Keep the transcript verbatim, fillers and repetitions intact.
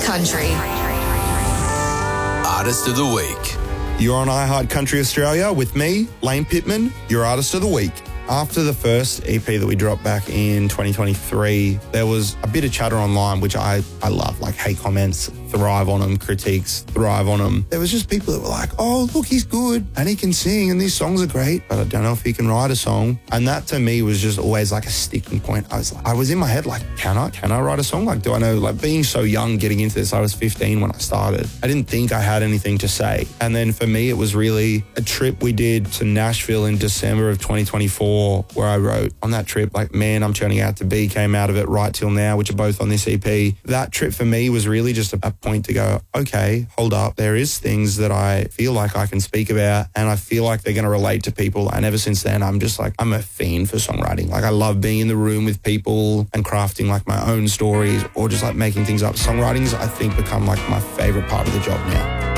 Country. Artist of the Week. You're on iHeart Country Australia with me, Lane Pittman, your Artist of the Week. After the first E P that we dropped back in twenty twenty-three, there was a bit of chatter online, which I, I love, like hate comments, thrive on them, critiques, thrive on them. There was just people that were like, oh, look, he's good and he can sing and these songs are great, but I don't know if he can write a song. And that to me was just always like a sticking point. I was like, I was in my head like, can I? Can I write a song? Like, do I know? Like being so young getting into this, I was fifteen when I started. I didn't think I had anything to say. And then for me, it was really a trip we did to Nashville in December of twenty twenty-four, where I wrote on that trip, like, Man, I'm Turning Out to Be came out of it, Right Till Now, which are both on this E P. That trip for me was really just a, a point to go, okay, hold up. There is things that I feel like I can speak about and I feel like they're going to relate to people. And ever since then, I'm just like, I'm a fiend for songwriting. Like I love being in the room with people and crafting like my own stories or just like making things up. Songwriting's, I think, become like my favorite part of the job now.